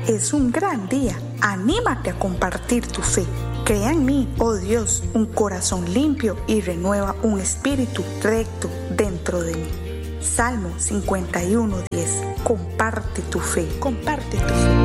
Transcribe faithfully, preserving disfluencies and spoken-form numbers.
es un gran día. Anímate a compartir tu fe. Crea en mí, oh Dios, un corazón limpio y renueva un espíritu recto dentro de mí. Salmo cincuenta y uno, diez. Comparte tu fe. Comparte tu fe.